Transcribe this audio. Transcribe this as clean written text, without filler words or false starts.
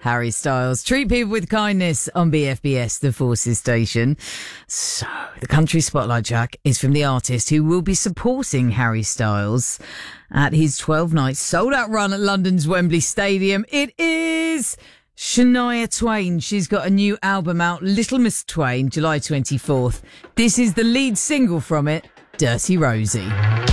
Harry Styles. Treat people with kindness on BFBS, the Forces station. So, the country spotlight, Jack, is from the artist who will be supporting Harry Styles at his 12-night sold-out run at London's Wembley Stadium. It is Shania Twain. She's got a new album out, Little Miss Twain, July 24th. This is the lead single from it, Dirty Rosie.